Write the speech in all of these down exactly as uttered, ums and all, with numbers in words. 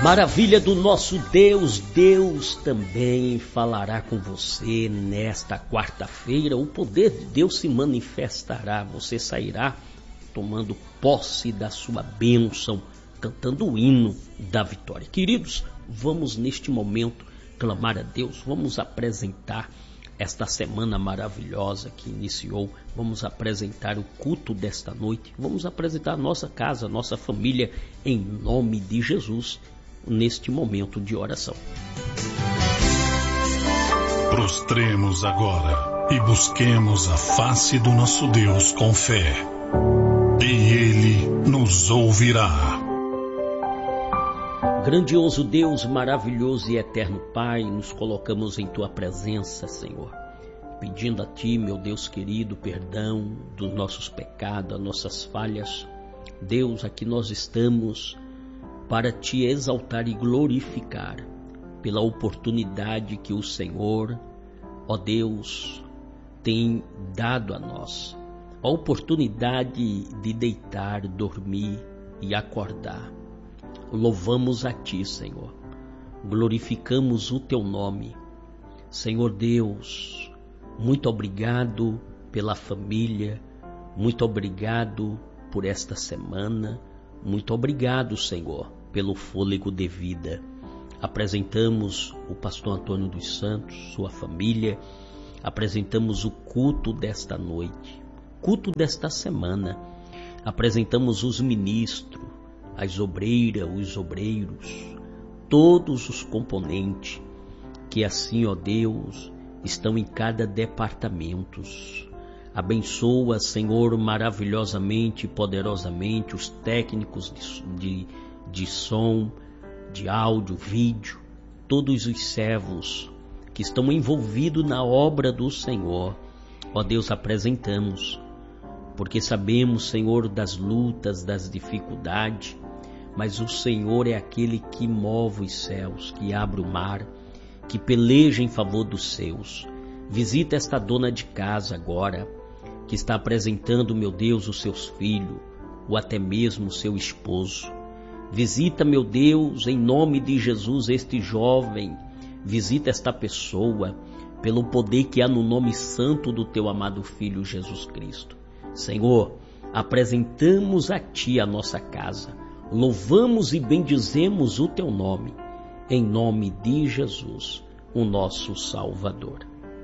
Maravilha do nosso Deus, Deus também falará com você nesta quarta-feira. O poder de Deus se manifestará, você sairá tomando posse da sua bênção, cantando o hino da vitória. Queridos, vamos neste momento clamar a Deus, vamos apresentar esta semana maravilhosa que iniciou, vamos apresentar o culto desta noite, vamos apresentar a nossa casa, a nossa família, em nome de Jesus, neste momento de oração. Prostremos agora e busquemos a face do nosso Deus com fé, e Ele nos ouvirá. Grandioso Deus, maravilhoso e eterno Pai, nos colocamos em Tua presença, Senhor, pedindo a Ti, meu Deus querido, perdão dos nossos pecados, das nossas falhas. Deus, aqui nós estamos para Te exaltar e glorificar pela oportunidade que o Senhor, ó Deus, tem dado a nós. A oportunidade de deitar, dormir e acordar. Louvamos a Ti, Senhor. Glorificamos o Teu nome. Senhor Deus, muito obrigado pela família. Muito obrigado por esta semana. Muito obrigado, Senhor, pelo fôlego de vida. Apresentamos o pastor Antônio dos Santos, sua família. Apresentamos o culto desta noite, culto desta semana. Apresentamos os ministros, as obreiras, os obreiros, todos os componentes que assim, ó Deus, estão em cada departamento. Abençoa, Senhor, maravilhosamente e poderosamente os técnicos de, de, de som, de áudio, vídeo, todos os servos que estão envolvidos na obra do Senhor. Ó Deus, apresentamos, porque sabemos, Senhor, das lutas, das dificuldades, mas o Senhor é aquele que move os céus, que abre o mar, que peleja em favor dos seus. Visita esta dona de casa agora, que está apresentando, meu Deus, os seus filhos, ou até mesmo o seu esposo. Visita, meu Deus, em nome de Jesus, este jovem. Visita esta pessoa, pelo poder que há no nome santo do Teu amado Filho Jesus Cristo. Senhor, apresentamos a Ti a nossa casa. Louvamos e bendizemos o Teu nome, em nome de Jesus, o nosso Salvador.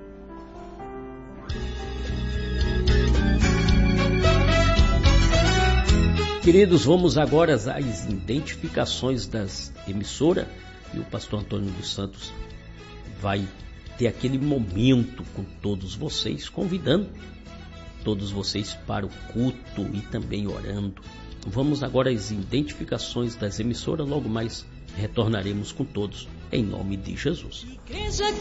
Queridos, vamos agora às identificações das emissoras, e o pastor Antônio dos Santos vai ter aquele momento com todos vocês, convidando todos vocês para o culto e também orando. Vamos agora às identificações das emissoras, logo mais retornaremos com todos, em nome de Jesus.